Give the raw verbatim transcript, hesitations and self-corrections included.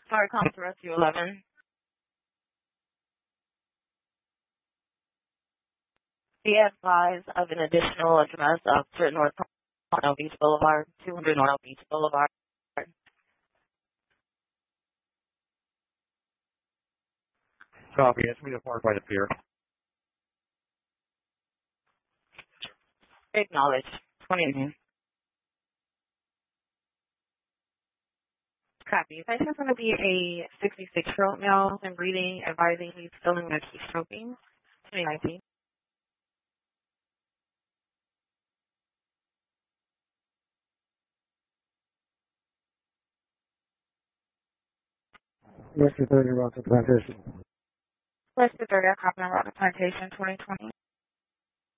Sorry, come to Rescue eleven. Be advised of an additional address of North North Beach Boulevard, two hundred North Beach Boulevard. Copy. It's me to park by the pier. Acknowledge. twenty-nine. Copy. Patient's going to be a sixty-six-year-old male and breathing, advising he's feeling like he's stroking. twenty nineteen. Western thirty Rockland Plantation. Western thirty, Copland Rock Plantation, twenty twenty.